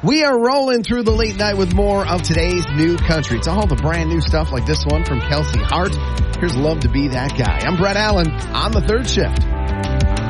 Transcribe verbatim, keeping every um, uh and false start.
We are rolling through the late night with more of today's new country. It's all the brand new stuff like this one from Kelsey Hart. Here's Love to Be That Guy. I'm Brett Allen on the third shift.